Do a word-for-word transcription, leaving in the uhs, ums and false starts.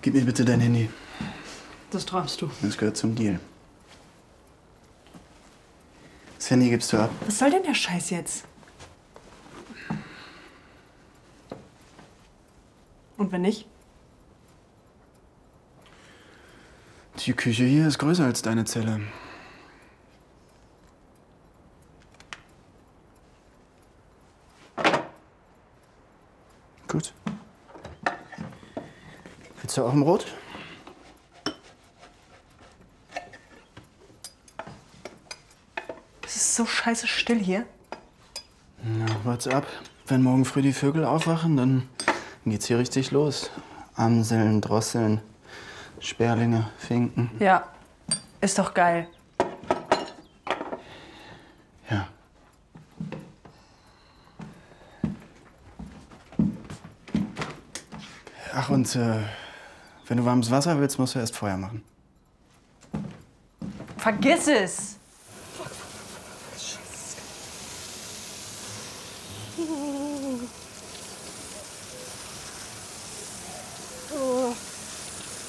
Gib mir bitte dein Handy. Das träumst du. Das gehört zum Deal. Das Handy gibst du ab. Was soll denn der Scheiß jetzt? Und wenn nicht? Die Küche hier ist größer als deine Zelle. Gut. Willst du auch ein Brot? Es ist so scheiße still hier. Na, warte ab. Wenn morgen früh die Vögel aufwachen, dann geht's hier richtig los. Amseln, Drosseln, Sperlinge, Finken. Ja, ist doch geil. Ja. Ach, und äh, wenn du warmes Wasser willst, musst du erst Feuer machen. Vergiss es! Scheiße.